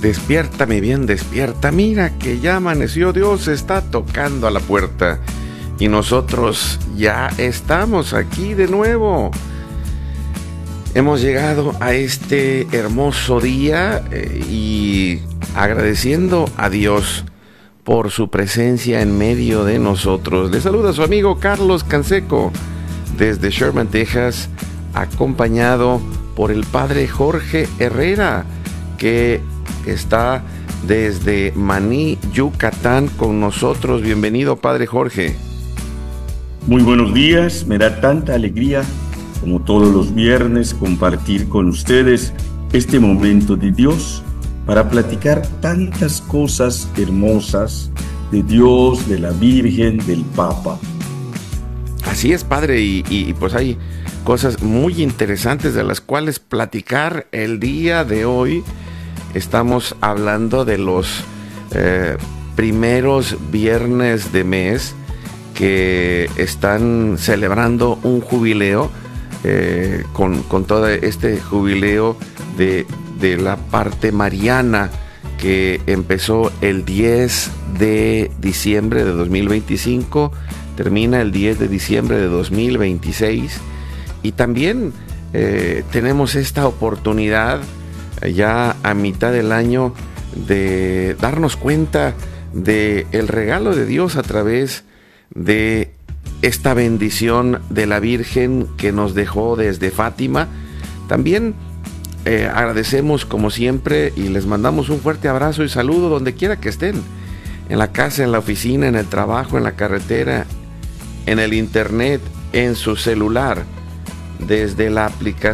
Despierta, mi bien, despierta. Mira que ya amaneció, Dios está tocando a la puerta. Y nosotros ya estamos aquí de nuevo. Hemos llegado a este hermoso día y agradeciendo a Dios por su presencia en medio de nosotros. Le saluda su amigo Carlos Canseco desde Sherman, Texas, acompañado por el padre Jorge Herrera, que está desde Maní, Yucatán, con nosotros. Bienvenido, padre Jorge. Muy buenos días, me da tanta alegría, como todos los viernes, compartir con ustedes este momento de Dios para platicar tantas cosas hermosas de Dios, de la Virgen, del Papa. Así es, padre, y pues hay cosas muy interesantes de las cuales platicar el día de hoy. Estamos hablando de los primeros viernes de mes que están celebrando un jubileo, con todo este jubileo de la parte mariana que empezó el 10 de diciembre de 2025, termina el 10 de diciembre de 2026, y también tenemos esta oportunidad ya a mitad del año de darnos cuenta de el regalo de Dios a través de esta bendición de la Virgen que nos dejó desde Fátima. También agradecemos como siempre y les mandamos un fuerte abrazo y saludo donde quiera que estén, en la casa, en la oficina, en el trabajo, en la carretera, en el internet, en su celular, desde la aplicación